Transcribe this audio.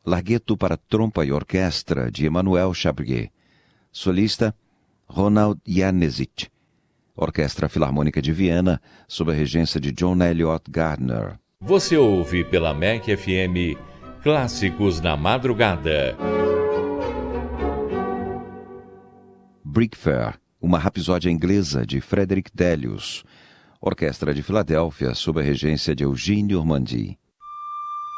Largheto para trompa e orquestra, de Emmanuel Chabrier. Solista, Ronald Janezit. Orquestra Filarmônica de Viena, sob a regência de John Eliot Gardner. Você ouve pela MEC FM Clássicos na Madrugada. Brick Fair, uma rapsódia inglesa de Frederick Delius. Orquestra de Filadélfia, sob a regência de Eugène Ormandy.